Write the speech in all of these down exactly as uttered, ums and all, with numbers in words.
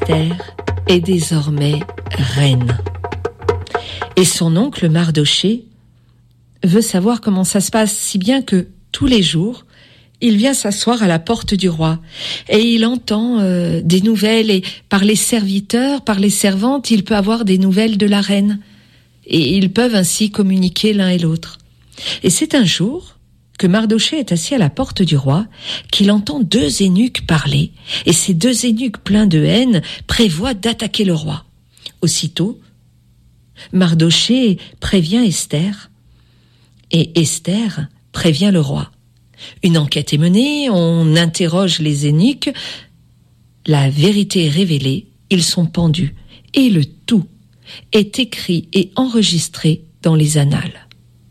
Esther est désormais reine. Et son oncle Mardoché veut savoir comment ça se passe, si bien que tous les jours, il vient s'asseoir à la porte du roi et il entend euh, des nouvelles, et par les serviteurs, par les servantes, il peut avoir des nouvelles de la reine et ils peuvent ainsi communiquer l'un et l'autre. Et c'est un jour que Mardoché est assis à la porte du roi qu'il entend deux eunuques parler, et ces deux eunuques pleins de haine prévoient d'attaquer le roi. Aussitôt, Mardoché prévient Esther et Esther prévient le roi. Une enquête est menée, on interroge les eunuques, la vérité est révélée, ils sont pendus, et le tout est écrit et enregistré dans les annales.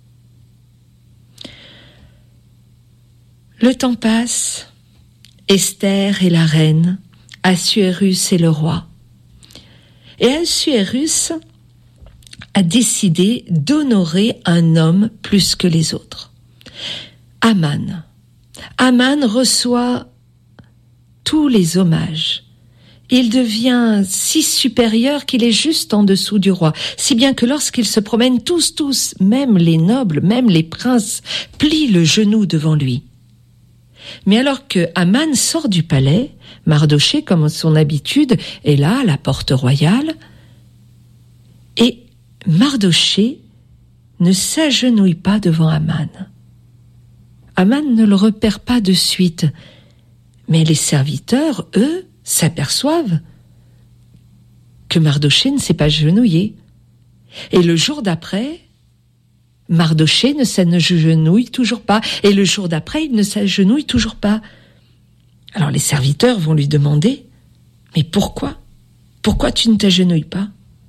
Le temps passe, Esther est la reine, Assuérus est le roi. Et Assuérus a décidé d'honorer un homme plus que les autres. Aman. Aman reçoit tous les hommages. Il devient si supérieur qu'il est juste en dessous du roi, si bien que lorsqu'ils se promènent, tous, tous, même les nobles, même les princes, plient le genou devant lui. Mais alors que Aman sort du palais, Mardoché, comme à son habitude, est là, à la porte royale, et Mardoché ne s'agenouille pas devant Aman. Aman ne le repère pas de suite, mais les serviteurs, eux, s'aperçoivent que Mardoché ne s'est pas agenouillé. Et le jour d'après, Mardoché ne s'agenouille toujours pas. Et le jour d'après, il ne s'agenouille toujours pas. Alors les serviteurs vont lui demander, « Mais pourquoi ? Pourquoi tu ne t'agenouilles pas ?»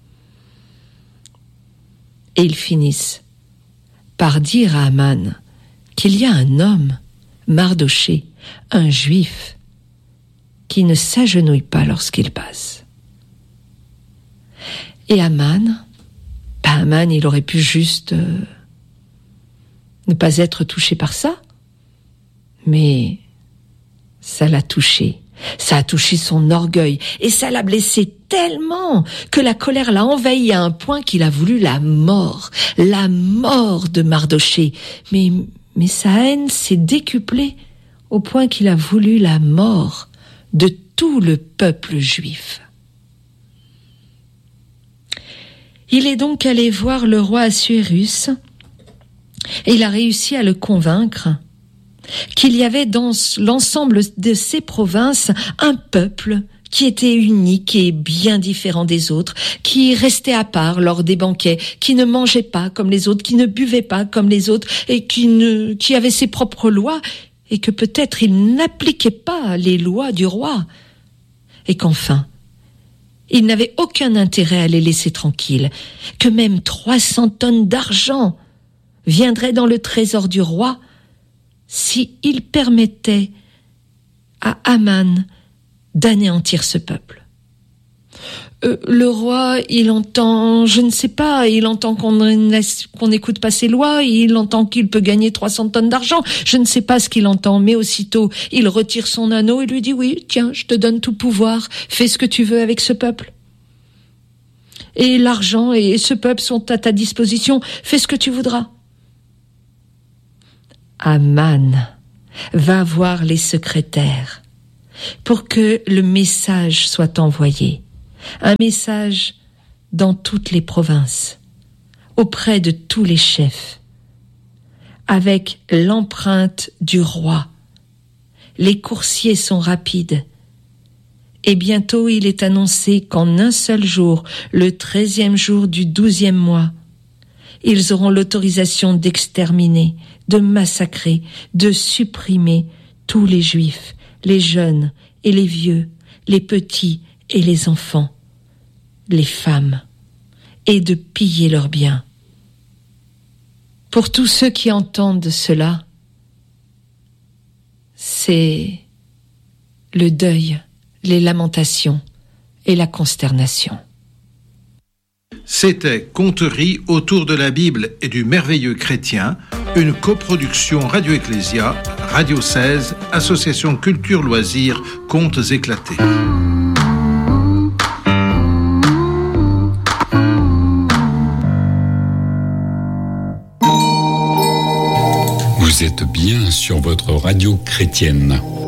Et ils finissent par dire à Aman qu'il y a un homme, Mardoché, un juif, qui ne s'agenouille pas lorsqu'il passe. Et Aman, bah Aman, il aurait pu juste euh, ne pas être touché par ça, mais ça l'a touché, ça a touché son orgueil, et ça l'a blessé tellement que la colère l'a envahi à un point qu'il a voulu la mort, la mort de Mardoché. Mais Mais sa haine s'est décuplée au point qu'il a voulu la mort de tout le peuple juif. Il est donc allé voir le roi Assuérus et il a réussi à le convaincre qu'il y avait dans l'ensemble de ces provinces un peuple qui était unique et bien différent des autres, qui restait à part lors des banquets, qui ne mangeait pas comme les autres, qui ne buvait pas comme les autres, et qui ne, qui avait ses propres lois, et que peut-être il n'appliquait pas les lois du roi, et qu'enfin, il n'avait aucun intérêt à les laisser tranquilles, que même trois cents tonnes d'argent viendraient dans le trésor du roi si il permettait à Aman d'anéantir ce peuple. Euh, le roi, il entend, je ne sais pas, il entend qu'on qu'on n'écoute pas ses lois, il entend qu'il peut gagner trois cents tonnes d'argent, je ne sais pas ce qu'il entend, mais aussitôt, il retire son anneau et lui dit, oui, tiens, je te donne tout pouvoir, fais ce que tu veux avec ce peuple. Et l'argent et ce peuple sont à ta disposition, fais ce que tu voudras. Aman va voir les secrétaires pour que le message soit envoyé, un message dans toutes les provinces, auprès de tous les chefs, avec l'empreinte du roi. Les coursiers sont rapides, et bientôt il est annoncé qu'en un seul jour, le treizième jour du douzième mois, ils auront l'autorisation d'exterminer, de massacrer, de supprimer tous les Juifs, les jeunes et les vieux, les petits et les enfants, les femmes, et de piller leurs biens. Pour tous ceux qui entendent cela, c'est le deuil, les lamentations et la consternation. C'était Conteries autour de la Bible et du merveilleux chrétien, une coproduction Radio Ecclésia, Radio seize, Association Culture Loisirs, Contes éclatés. Vous êtes bien sur votre radio chrétienne.